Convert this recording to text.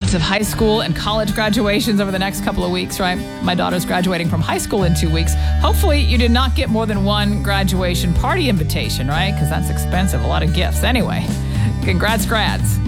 Lots of high school and college graduations over the next couple of weeks, right? My daughter's graduating from high school in 2 weeks. Hopefully you did not get more than one graduation party invitation, right? Because that's expensive, a lot of gifts. Anyway, congrats, grads.